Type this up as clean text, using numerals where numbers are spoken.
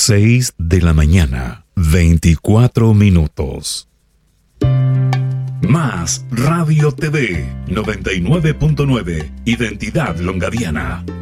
6 de la mañana, 24 minutos. Más Radio TV 99.9, Identidad Longadiana.